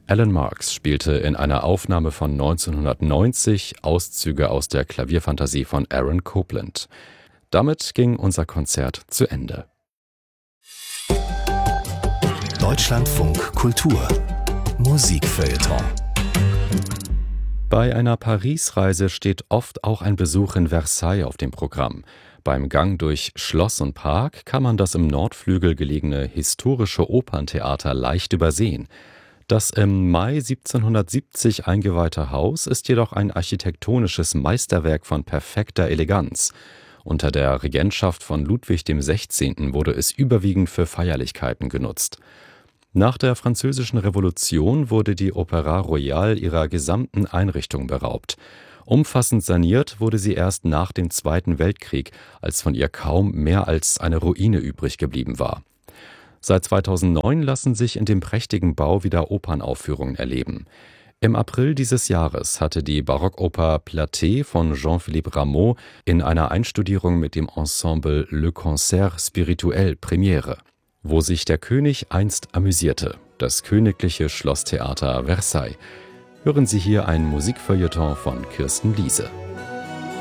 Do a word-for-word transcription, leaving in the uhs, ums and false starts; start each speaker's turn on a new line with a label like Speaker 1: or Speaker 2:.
Speaker 1: Alan Marks spielte in einer Aufnahme von neunzehnhundertneunzig Auszüge aus der Klavierfantasie von Aaron Copland. Damit ging unser Konzert zu Ende.
Speaker 2: Deutschlandfunk Kultur Musikfeuilleton.
Speaker 1: Bei einer Paris-Reise steht oft auch ein Besuch in Versailles auf dem Programm. Beim Gang durch Schloss und Park kann man das im Nordflügel gelegene historische Operntheater leicht übersehen. Das im Mai siebzehnhundertsiebzig eingeweihte Haus ist jedoch ein architektonisches Meisterwerk von perfekter Eleganz. Unter der Regentschaft von Ludwig der Sechzehnte wurde es überwiegend für Feierlichkeiten genutzt. Nach der Französischen Revolution wurde die Opéra Royale ihrer gesamten Einrichtung beraubt. Umfassend saniert wurde sie erst nach dem Zweiten Weltkrieg, als von ihr kaum mehr als eine Ruine übrig geblieben war. Seit zweitausendneun lassen sich in dem prächtigen Bau wieder Opernaufführungen erleben. Im April dieses Jahres hatte die Barockoper Platée von Jean-Philippe Rameau in einer Einstudierung mit dem Ensemble Le Concert Spirituel Premiere, wo sich der König einst amüsierte, das Königliche Schlosstheater Versailles. Hören Sie hier ein Musikfeuilleton von Kirsten Liese.